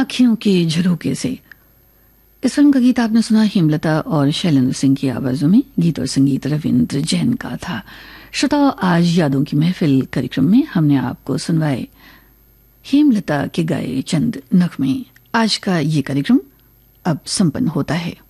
आँखियों के झरोके से। इस फिल्म का गीत आपने सुना हेमलता और शैलेंद्र सिंह की आवाजों में। गीत और संगीत रविंद्र जैन का था। श्रोताओ, आज यादों की महफिल कार्यक्रम में हमने आपको सुनवाए हेमलता के गाए चंद नगमे। आज का ये कार्यक्रम अब संपन्न होता है।